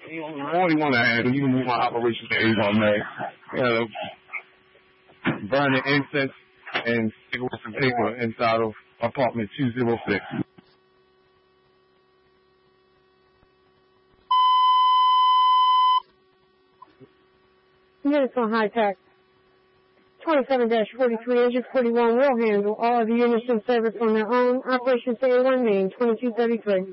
You only want to add, you can move my operation to Avon, man. Burning incense and cigarettes and paper inside of apartment 206. Units on high tech. 27-43, Engine 41 will handle all of the units in service on their own. Operation to A1 Main, 2233.